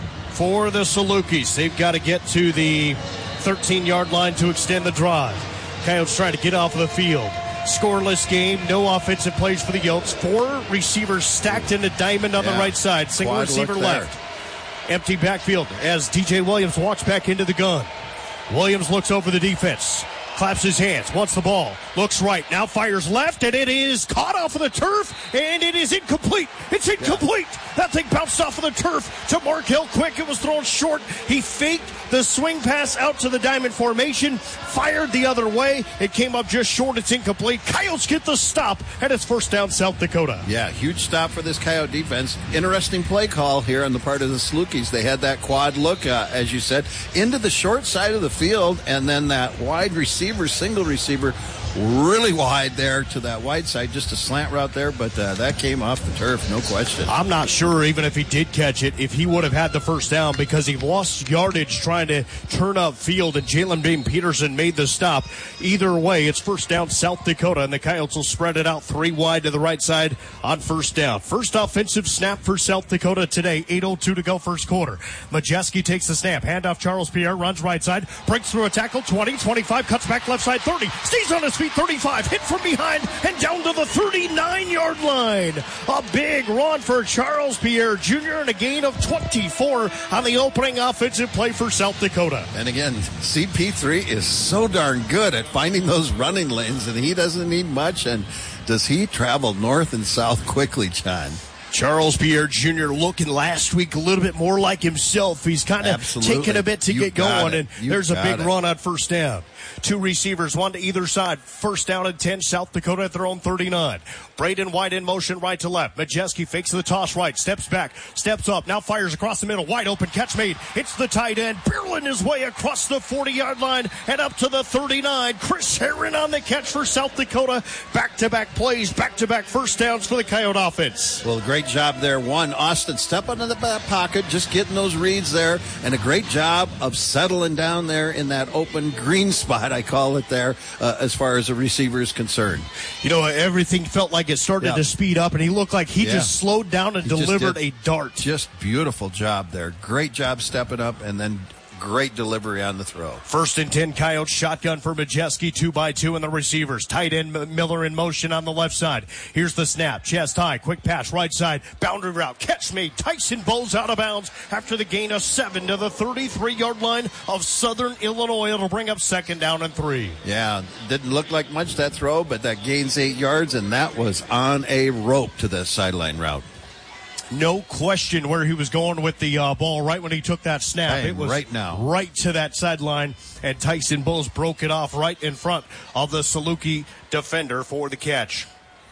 [SPEAKER 6] for the Salukis. They've got to get to the thirteen-yard line to extend the drive. Coyotes trying to get off of the field. Scoreless game, no offensive plays for the Yotes. Four receivers stacked in a diamond on yeah. the right side. Single Quad receiver left. Empty backfield as D J Williams walks back into the gun. Williams looks over the defense. Claps his hands, wants the ball, looks right, now fires left, and it is caught off of the turf, and it is incomplete. It's incomplete. Yeah. That thing bounced off of the turf to Markel Quick. It was thrown short. He faked the swing pass out to the diamond formation, fired the other way. It came up just short. It's incomplete. Coyotes get the stop, and it's first down South Dakota.
[SPEAKER 17] Yeah, huge stop for this Coyote defense. Interesting play call here on the part of the Salukis. They had that quad look, uh, as you said, into the short side of the field, and then that wide receiver, single receiver, really wide there to that wide side, just a slant route there, but uh, that came off the turf, no question.
[SPEAKER 6] I'm not sure, even if he did catch it, if he would have had the first down, because he lost yardage trying to turn up field, and Jalen Beam Peterson made the stop. Either way, it's first down South Dakota, and the Coyotes will spread it out three wide to the right side on first down. First offensive snap for South Dakota today, eight oh two to go first quarter. Majeski takes the snap, handoff Charles Pierre, runs right side, breaks through a tackle, twenty, twenty-five, cuts back left side, thirty, stays on his feet, thirty-five, hit from behind, and down to the thirty-nine-yard line. A big run for Charles Pierre Junior and a gain of twenty-four on the opening offensive play for South Dakota.
[SPEAKER 17] And again, C P three is so darn good at finding those running lanes, and he doesn't need much. And does he travel north and south quickly, John?
[SPEAKER 6] Charles Pierre Junior looking last week a little bit more like himself. He's kind of taking a bit to
[SPEAKER 17] you
[SPEAKER 6] get going,
[SPEAKER 17] it.
[SPEAKER 6] and
[SPEAKER 17] you
[SPEAKER 6] there's a big
[SPEAKER 17] it.
[SPEAKER 6] run on first down. Two receivers, one to either side. First down and ten, South Dakota at their own thirty-nine. Braden White in motion right to left. Majeski fakes the toss right, steps back, steps up, now fires across the middle. Wide open catch made. It's the tight end, barreling his way across the forty-yard line and up to the thirty-nine. Chris Herron on the catch for South Dakota. Back-to-back plays, back-to-back first downs for the Coyote offense.
[SPEAKER 17] Well, great job there. One, Austin step into the back pocket, just getting those reads there, and a great job of settling down there in that open green spot, I call it there, uh, as far as the receiver is concerned.
[SPEAKER 6] You know, everything felt like it started yeah. to speed up, and he looked like he yeah. just slowed down and he delivered a dart.
[SPEAKER 17] Just beautiful job there. Great job stepping up and then great delivery on the throw.
[SPEAKER 6] First and ten, Coyotes shotgun for Majewski, two by two, and the receivers. Tight end Miller in motion on the left side. Here's the snap, chest high, quick pass, right side, boundary route, catch made. Tyson Bowles out of bounds after the gain of seven to the thirty-three-yard line of Southern Illinois. It'll bring up second down and three.
[SPEAKER 17] Yeah, didn't look like much that throw, but that gains eight yards, and that was on a rope to the sideline route.
[SPEAKER 6] No question where he was going with the uh, ball right when he took that snap.
[SPEAKER 17] Hey,
[SPEAKER 6] it was
[SPEAKER 17] right now.
[SPEAKER 6] Right to that sideline, and Tyson Bowles broke it off right in front of the Saluki defender for the catch.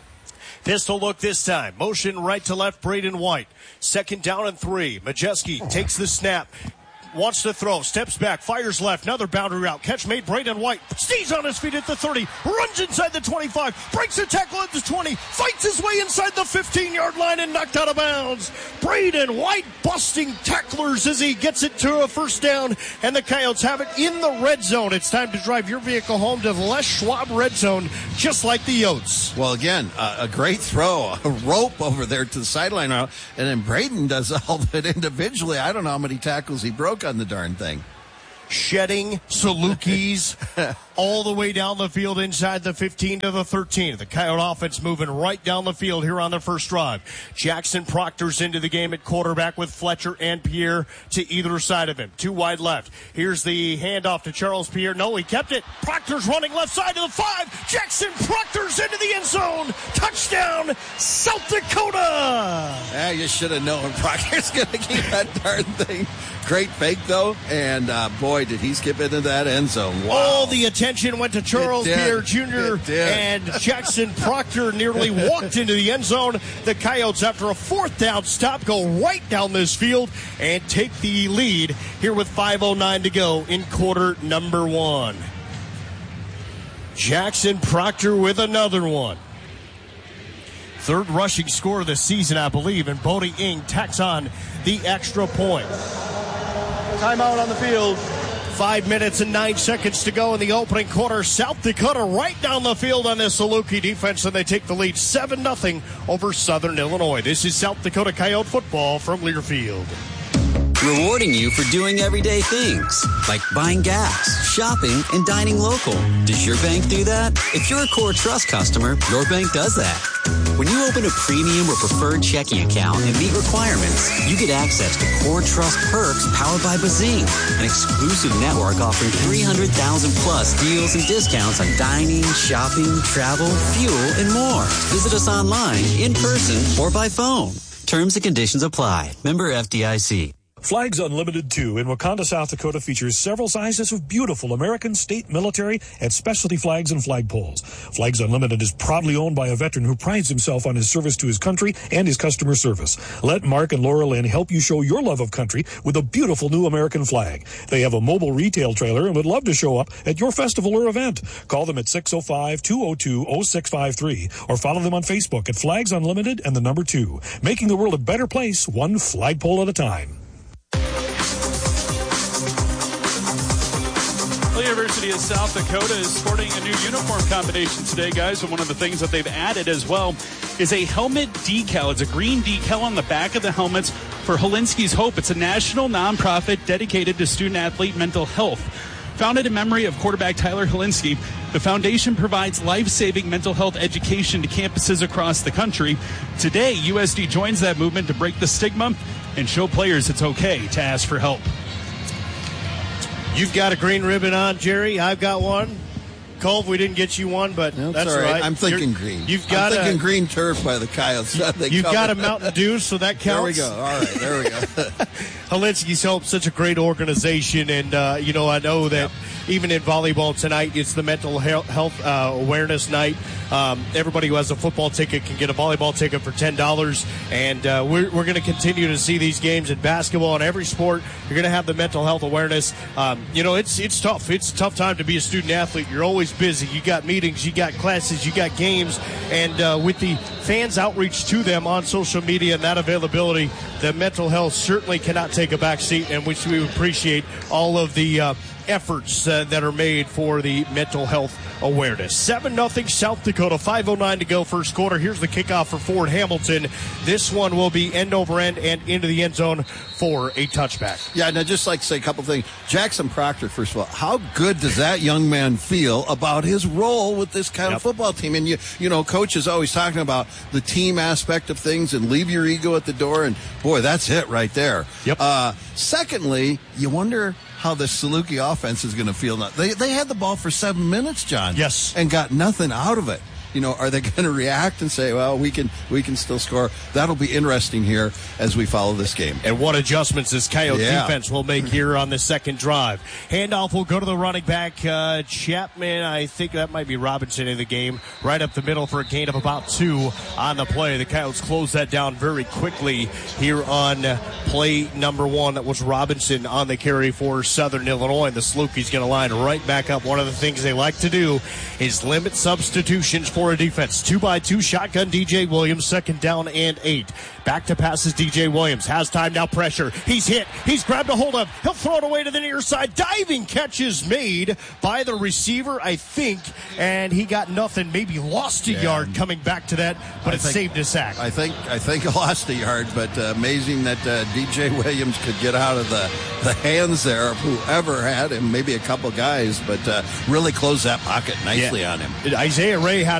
[SPEAKER 6] Pistol look this time. Motion right to left, Braden White. Second down and three. Majewski takes the snap. Wants to throw, steps back, fires left, another boundary route. Catch made, Braden White stays on his feet at the thirty, runs inside the twenty-five, breaks a tackle at the twenty, fights his way inside the fifteen-yard line and knocked out of bounds. Braden White busting tacklers as he gets it to a first down, and the Coyotes have it in the red zone. It's time to drive your vehicle home to the Les Schwab red zone, just like the Yotes.
[SPEAKER 17] Well, again, uh, a great throw, a rope over there to the sideline route, and then Braden does all of it individually. I don't know how many tackles he broke on the darn thing.
[SPEAKER 6] Shedding Salukis all the way down the field inside the fifteen to the thirteen. The Coyote offense moving right down the field here on the first drive. Jackson Proctor's into the game at quarterback with Fletcher and Pierre to either side of him. Two wide left. Here's the handoff to Charles Pierre. No, he kept it. Proctor's running left side to the five. Jackson Proctor's into the end zone. Touchdown, South Dakota.
[SPEAKER 17] Yeah, you should have known Proctor's going to keep that darn thing. Great fake, though, and uh, boy, did he skip into that end zone. Wow.
[SPEAKER 6] All the attention went to Charles Pierre Junior and Jackson Proctor nearly walked into the end zone. The Coyotes, after a fourth down stop, go right down this field and take the lead here with five oh nine to go in quarter number one. Jackson Proctor with another one. Third rushing score of the season, I believe, and Bodie Ing tacks on the extra point.
[SPEAKER 20] Timeout on the field.
[SPEAKER 6] Five minutes and nine seconds to go in the opening quarter. South Dakota right down the field on this Saluki defense, and they take the lead seven nothing over Southern Illinois. This is South Dakota Coyote football from Learfield.
[SPEAKER 10] Rewarding you for doing everyday things, like buying gas, shopping, and dining local. Does your bank do that? If you're a Core Trust customer, your bank does that. When you open a premium or preferred checking account and meet requirements, you get access to Core Trust perks powered by Bazing, an exclusive network offering three hundred thousand plus deals and discounts on dining, shopping, travel, fuel, and more. Visit us online, in person, or by phone. Terms and conditions apply. Member F D I C.
[SPEAKER 12] Flags Unlimited two in Wakanda, South Dakota features several sizes of beautiful American state, military, and specialty flags and flagpoles. Flags Unlimited is proudly owned by a veteran who prides himself on his service to his country and his customer service. Let Mark and Laura Lynn help you show your love of country with a beautiful new American flag. They have a mobile retail trailer and would love to show up at your festival or event. Call them at six oh five, two oh two, oh six five three or follow them on Facebook at Flags Unlimited and the number two, making the world a better place one flagpole at a time.
[SPEAKER 19] The University of South Dakota is sporting a new uniform combination today, guys, and one of the things that they've added as well is a helmet decal. It's a green decal on the back of the helmets for Helinski's Hope. It's a national nonprofit dedicated to student-athlete mental health. Founded in memory of quarterback Tyler Helinski, the foundation provides life-saving mental health education to campuses across the country. Today, U S D joins that movement to break the stigma and show players it's okay to ask for help.
[SPEAKER 6] You've got a green ribbon on, Jerry. I've got one. Cole, we didn't get you one, but
[SPEAKER 17] no,
[SPEAKER 6] that's
[SPEAKER 17] all right.
[SPEAKER 6] right.
[SPEAKER 17] I'm thinking
[SPEAKER 6] You're,
[SPEAKER 17] green.
[SPEAKER 6] You've got
[SPEAKER 17] I'm thinking
[SPEAKER 6] a,
[SPEAKER 17] green turf by the Coyotes.
[SPEAKER 6] You've got a Mountain Dew, so that counts.
[SPEAKER 17] There we go. All right, there we go.
[SPEAKER 6] Helinski's Hope, such a great organization, and uh, you know I know that yep. even in volleyball tonight, it's the mental health uh, awareness night. Um, everybody who has a football ticket can get a volleyball ticket for ten dollars, and uh, we're, we're going to continue to see these games in basketball and every sport. You're going to have the mental health awareness. Um, you know, it's it's tough. It's a tough time to be a student athlete. You're always busy. You got meetings, you got classes, you got games, and uh, with the fans' outreach to them on social media and that availability, the mental health certainly cannot take a back seat, and which we appreciate all of the uh, efforts uh, that are made for the mental health awareness. seven nothing South Dakota, five oh nine to go first quarter. Here's the kickoff for Ford Hamilton. This one will be end over end and into the end zone for a touchback.
[SPEAKER 17] Yeah, and I'd just like to say a couple things. Jackson Proctor, first of all, how good does that young man feel about his role with this kind yep. of football team? And, you you know, Coach is always talking about the team aspect of things and leave your ego at the door, and, boy, that's it right there.
[SPEAKER 6] Yep.
[SPEAKER 17] Uh, secondly, you wonder how the Saluki offense is going to feel now. They they had the ball for seven minutes, John.
[SPEAKER 6] Yes.
[SPEAKER 17] And got nothing out of it. You know, are they going to react and say, well, we can we can still score? That'll be interesting here as we follow this game.
[SPEAKER 6] And what adjustments this Coyote
[SPEAKER 17] yeah.
[SPEAKER 6] defense will make here on the second drive. Handoff will go to the running back, uh, Chapman. I think that might be Robinson in the game. Right up the middle for a gain of about two on the play. The Coyotes close that down very quickly here on play number one. That was Robinson on the carry for Southern Illinois. And the Salukis going to line right back up. One of the things they like to do is limit substitutions for a defense. Two by two shotgun D J Williams, second down and eight. Back to passes D J Williams. Has time now, pressure. He's hit. He's grabbed a hold of. He'll throw it away to the near side. Diving catch is made by the receiver, I think, and he got nothing. Maybe lost a yeah. yard coming back to that, but I it think, saved a sack.
[SPEAKER 17] I think I think he lost a yard, but uh, amazing that uh, D J Williams could get out of the, the hands there of whoever had him, maybe a couple guys, but uh, really closed that pocket nicely
[SPEAKER 6] yeah.
[SPEAKER 17] on him.
[SPEAKER 6] Isaiah Ray had